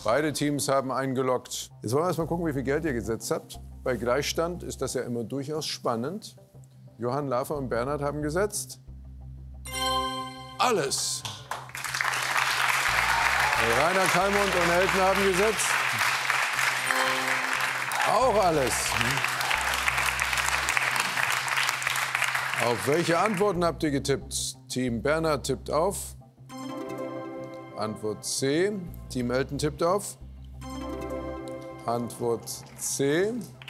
Beide Teams haben eingeloggt. Jetzt wollen wir erst mal gucken, wie viel Geld ihr gesetzt habt. Bei Gleichstand ist das ja immer durchaus spannend. Johann Lafer und Bernhard haben gesetzt alles. Rainer Kallmund und Elton haben gesetzt auch alles. Auf welche Antworten habt ihr getippt? Team Bernhard tippt auf. Antwort C. Team Elton tippt auf. Antwort C.